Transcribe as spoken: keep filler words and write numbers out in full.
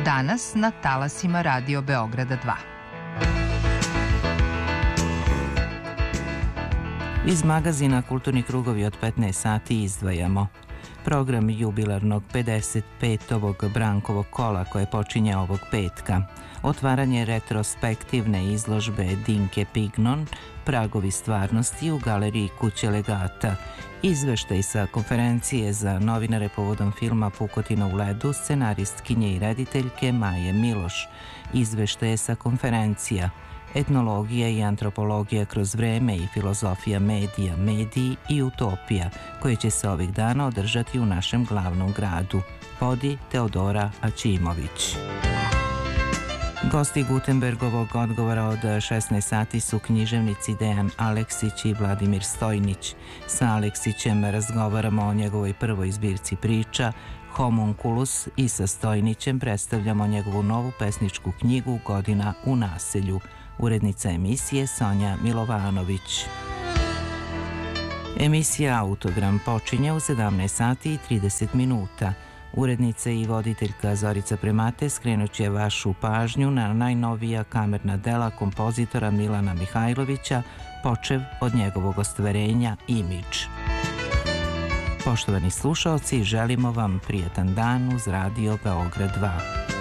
Danas na talasima Radio Beograda dva. Iz magazina Kulturni krugovi od petnaest sati izdvajamo program jubilarnog pedeset petovog Brankovog kola koje počinje ovog petka, otvaranje retrospektivne izložbe Dinke Pignon, Pragovi stvarnosti u galeriji Kuće legata, izveštaj sa konferencije za novinare povodom filma Pukotina u ledu scenaristkinje i rediteljke Maje Miloš, izveštaje sa konferencija Etnologija i antropologija kroz vreme i filozofija medija, mediji i utopija, koje će se ovih dana održati u našem glavnom gradu. Vodi Teodora Aćimović. Gosti Gutenbergovog odgovora od šesnaest sati su književnici Dejan Aleksić i Vladimir Stojnić. Sa Aleksićem razgovaramo o njegovoj prvoj zbirci priča Homunculus i sa Stojnićem predstavljamo njegovu novu pesničku knjigu Godina u naselju. Urednica emisije Sonja Milovanović. Emisija Autogram počinje u sedamnaest sati i trideset minuta. Urednica i voditeljka Zorica Premate skrenut će vašu pažnju na najnovija kamerna dela kompozitora Milana Mihajlovića, počev od njegovog ostvarenja Imidž. Poštovani slušaoci, želimo vam prijetan dan uz Radio Beograd dva.